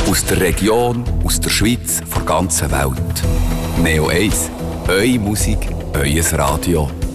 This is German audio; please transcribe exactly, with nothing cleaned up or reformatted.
Aus der Region, aus der Schweiz, von der ganzen Welt. Neo eins. Eure Musik, euer Radio.